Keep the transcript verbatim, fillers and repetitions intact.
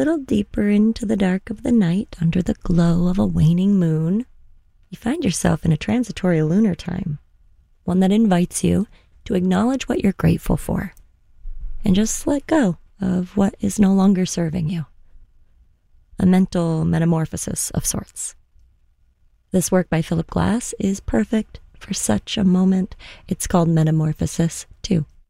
little deeper into the dark of the night under the glow of a waning moon, you find yourself in a transitory lunar time, one that invites you to acknowledge what you're grateful for and just let go of what is no longer serving you. A mental metamorphosis of sorts. This work by Philip Glass is perfect for such a moment. It's called Metamorphosis two.